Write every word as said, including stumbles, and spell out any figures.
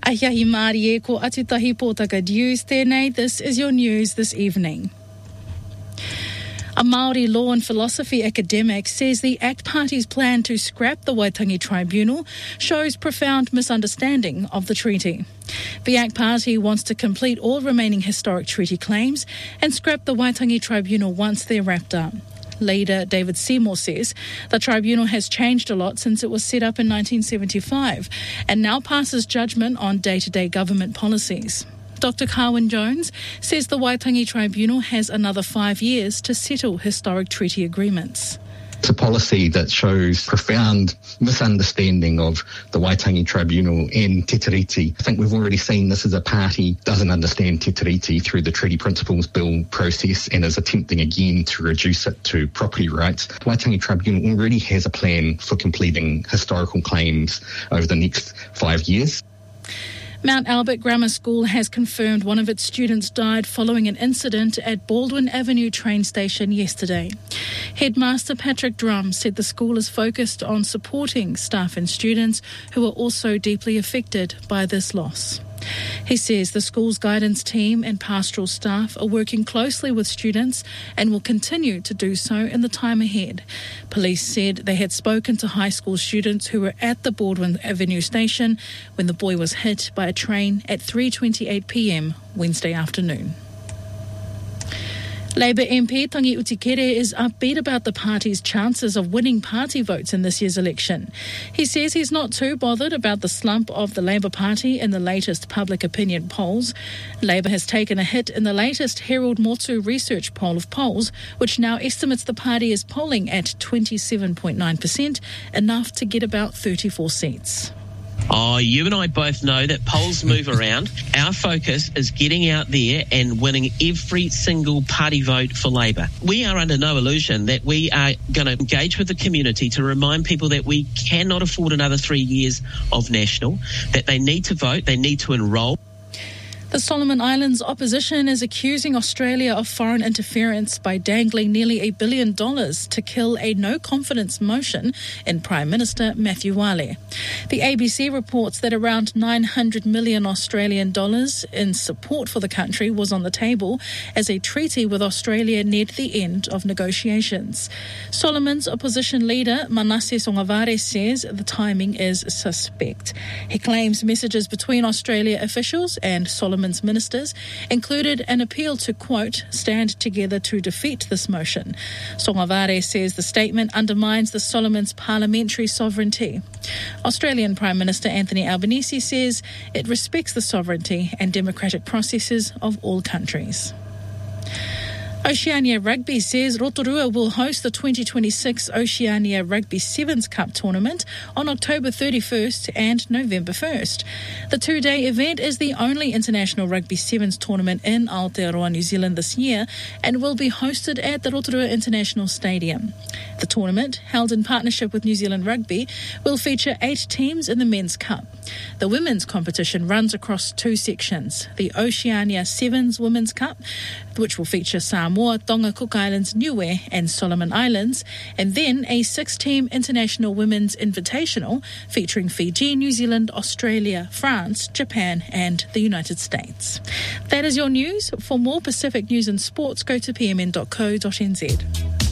Ahiahi Māori e ko Atutahi Pōtaka News tēnei. This is your news this evening. A Māori law and philosophy academic says the ACT Party's plan to scrap the Waitangi Tribunal shows profound misunderstanding of the treaty. The ACT Party wants to complete all remaining historic treaty claims and scrap the Waitangi Tribunal once they're wrapped up. Leader David Seymour says the tribunal has changed a lot since it was set up in nineteen seventy-five and now passes judgment on day-to-day government policies. Doctor Carwyn Jones says the Waitangi Tribunal has another five years to settle historic treaty agreements. It's a policy that shows profound misunderstanding of the Waitangi Tribunal and Te Tiriti. I think we've already seen this as a party doesn't understand Te Tiriti through the Treaty Principles Bill process and is attempting again to reduce it to property rights. The Waitangi Tribunal already has a plan for completing historical claims over the next five years. Mount Albert Grammar School has confirmed one of its students died following an incident at Baldwin Avenue train station yesterday. Headmaster Patrick Drum said the school is focused on supporting staff and students who are also deeply affected by this loss. He says the school's guidance team and pastoral staff are working closely with students and will continue to do so in the time ahead. Police said they had spoken to high school students who were at the Baldwin Avenue station when the boy was hit by a train at three twenty-eight p m Wednesday afternoon. Labour M P Tangi Utikere is upbeat about the party's chances of winning party votes in this year's election. He says he's not too bothered about the slump of the Labour Party in the latest public opinion polls. Labour has taken a hit in the latest Herald Motu research poll of polls, which now estimates the party is polling at twenty-seven point nine percent, enough to get about thirty-four seats. Oh, you and I both know that polls move around. Our focus is getting out there and winning every single party vote for Labour. We are under no illusion that we are going to engage with the community to remind people that we cannot afford another three years of national, that they need to vote, they need to enrol. The Solomon Islands opposition is accusing Australia of foreign interference by dangling nearly a billion dollars to kill a no-confidence motion in Prime Minister Matthew Wale. The A B C reports that around nine hundred million Australian dollars in support for the country was on the table as a treaty with Australia neared the end of negotiations. Solomon's opposition leader Manasseh Songavare says the timing is suspect. He claims messages between Australia officials and Solomon ministers included an appeal to, quote, stand together to defeat this motion. Songavare says the statement undermines the Solomons' parliamentary sovereignty. Australian Prime Minister Anthony Albanese says it respects the sovereignty and democratic processes of all countries. Oceania Rugby says Rotorua will host the twenty twenty-six Oceania Rugby Sevens Cup tournament on October thirty-first and November first. The two-day event is the only international rugby sevens tournament in Aotearoa, New Zealand this year and will be hosted at the Rotorua International Stadium. The tournament, held in partnership with New Zealand Rugby, will feature eight teams in the Men's Cup. The women's competition runs across two sections, the Oceania Sevens Women's Cup, which will feature Samoa, Tonga, Cook Islands, Niue and Solomon Islands, and then a six-team International Women's Invitational featuring Fiji, New Zealand, Australia, France, Japan and the United States. That is your news. For more Pacific news and sports, go to p m n dot co dot n z.